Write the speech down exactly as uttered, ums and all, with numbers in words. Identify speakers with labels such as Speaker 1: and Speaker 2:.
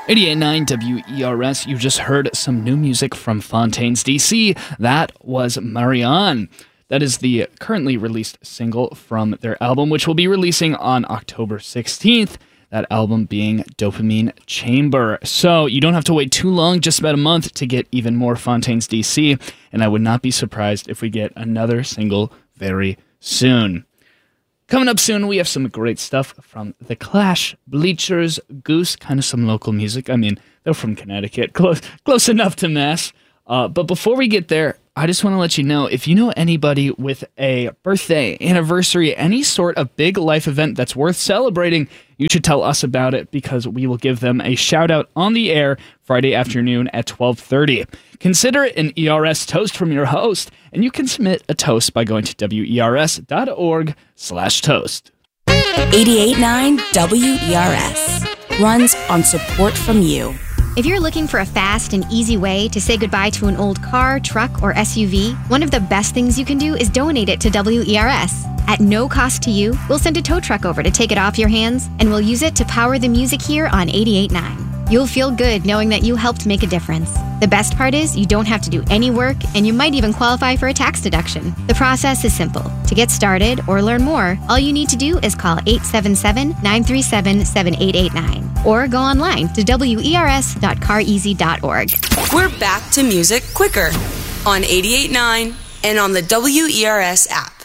Speaker 1: eighty-eight point nine W E R S, you just heard some new music from Fontaines D C. That was Marianne. That is the currently released single from their album, which will be releasing on October sixteenth. That album being Dopamine Chamber. So you don't have to wait too long, just about a month, to get even more Fontaines D C. And I would not be surprised if we get another single very soon. Coming up soon, we have some great stuff from The Clash, Bleachers, Goose, kind of some local music. I mean, they're from Connecticut, close, close enough to Mass. Uh, but before we get there, I just want to let you know, if you know anybody with a birthday, anniversary, any sort of big life event that's worth celebrating, you should tell us about it, because we will give them a shout out on the air Friday afternoon at twelve thirty. Consider it an E R S toast from your host, and you can submit a toast by going to W E R S dot org slash toast.
Speaker 2: eighty-eight point nine W E R S runs on support from you.
Speaker 3: If you're looking for a fast and easy way to say goodbye to an old car, truck, or S U V, one of the best things you can do is donate it to W E R S. At no cost to you, we'll send a tow truck over to take it off your hands, and we'll use it to power the music here on eighty-eight point nine. You'll feel good knowing that you helped make a difference. The best part is you don't have to do any work, and you might even qualify for a tax deduction. The process is simple. To get started or learn more, all you need to do is call eight seven seven, nine three seven, seven eight eight nine or go online to W E R S dot car easy dot org.
Speaker 2: We're back to music quicker on eighty-eight point nine and on the W E R S app.